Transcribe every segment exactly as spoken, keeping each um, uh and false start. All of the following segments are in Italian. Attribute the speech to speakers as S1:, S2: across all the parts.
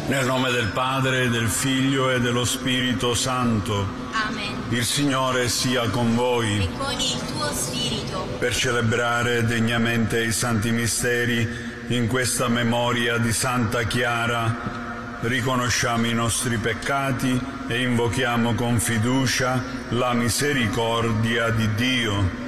S1: Nel nome del Padre, del Figlio e dello Spirito Santo.
S2: Amen.
S1: Il Signore sia con voi.
S2: E con il tuo spirito.
S1: Per celebrare degnamente i santi misteri, in questa memoria di Santa Chiara, riconosciamo i nostri peccati e invochiamo con fiducia la misericordia di Dio.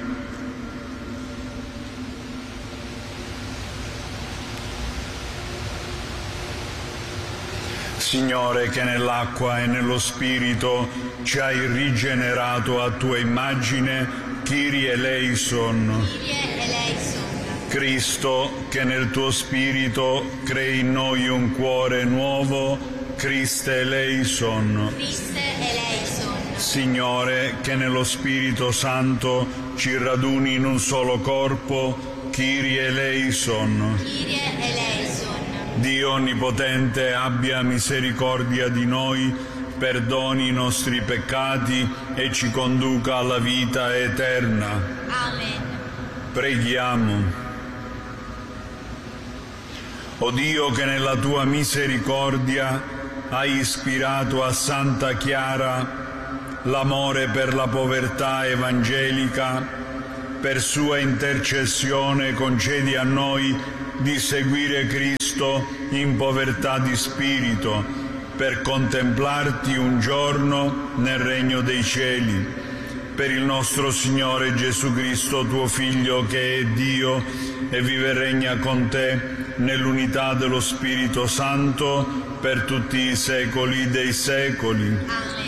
S1: Signore, che nell'acqua e nello Spirito ci hai rigenerato a tua immagine, Kyrie eleison.
S2: Kyrie eleison.
S1: Cristo, che nel tuo Spirito crei in noi un cuore nuovo, Christe eleison.
S2: Christe eleison.
S1: Signore, che nello Spirito Santo ci raduni in un solo corpo, Kyrie eleison.
S2: Kyrie eleison.
S1: Dio Onnipotente abbia misericordia di noi, perdoni i nostri peccati e ci conduca alla vita eterna.
S2: Amen.
S1: Preghiamo. O Dio, che nella tua misericordia hai ispirato a Santa Chiara l'amore per la povertà evangelica, per sua intercessione concedi a noi di seguire Cristo in povertà di spirito, per contemplarti un giorno nel regno dei cieli. Per il nostro Signore Gesù Cristo, tuo Figlio, che è Dio e vive e regna con te nell'unità dello Spirito Santo per tutti i secoli dei secoli.
S2: Amen.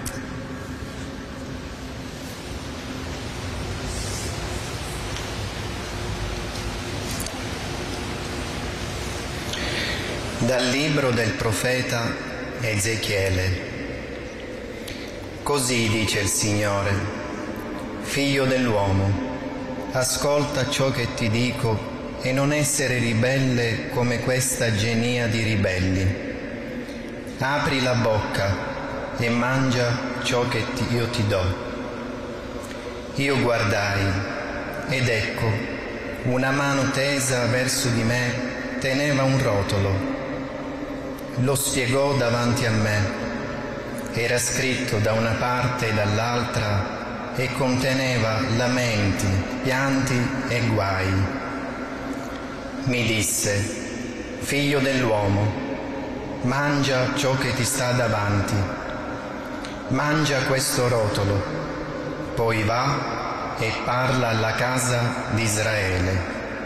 S3: Dal libro del profeta Ezechiele. Così dice il Signore: Figlio dell'uomo, ascolta ciò che ti dico e non essere ribelle come questa genia di ribelli. Apri la bocca e mangia ciò che ti, io ti do. Io guardai ed ecco, una mano tesa verso di me teneva un rotolo. Lo spiegò davanti a me. Era scritto da una parte e dall'altra e conteneva lamenti, pianti e guai. Mi disse: Figlio dell'uomo, mangia ciò che ti sta davanti. Mangia questo rotolo, poi va e parla alla casa di Israele.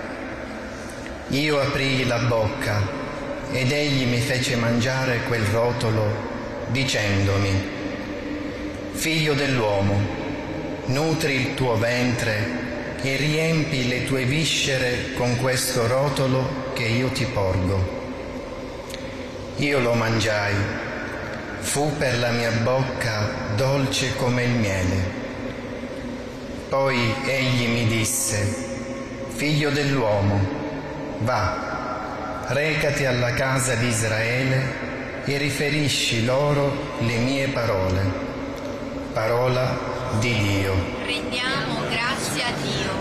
S3: Io aprii la bocca ed egli mi fece mangiare quel rotolo, dicendomi: Figlio dell'uomo, nutri il tuo ventre e riempi le tue viscere con questo rotolo che io ti porgo. Io lo mangiai, fu per la mia bocca dolce come il miele. Poi egli mi disse: Figlio dell'uomo, va, recati alla casa di Israele e riferisci loro le mie parole. Parola di Dio.
S2: Rendiamo grazie a Dio.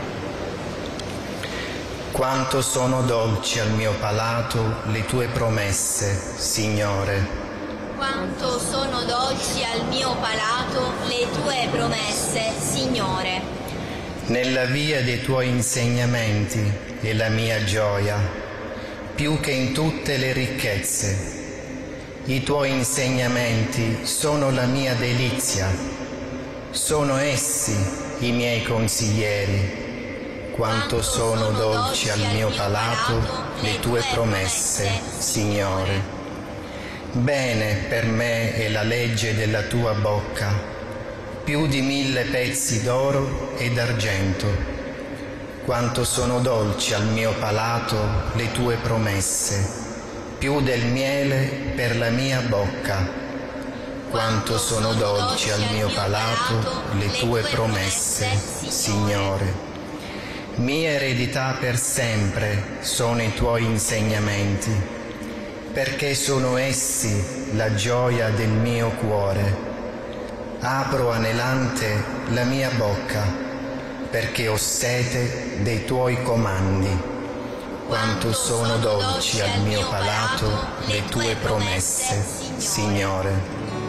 S3: Quanto sono dolci al mio palato le tue promesse, Signore.
S2: Quanto sono dolci al mio palato le tue promesse, Signore.
S3: Nella via dei tuoi insegnamenti è la mia gioia, più che in tutte le ricchezze. I tuoi insegnamenti sono la mia delizia, sono essi i miei consiglieri. Quanto sono dolci al mio palato le tue promesse, Signore. Bene per me è la legge della tua bocca, più di mille pezzi d'oro e d'argento. Quanto sono dolci al mio palato le tue promesse, più del miele per la mia bocca. Quanto sono dolci al mio palato le tue promesse, Signore. Mia eredità per sempre sono i tuoi insegnamenti, perché sono essi la gioia del mio cuore. Apro anelante la mia bocca, perché ho sete dei tuoi comandi. quanto sono dolci al mio palato le tue promesse, Signore.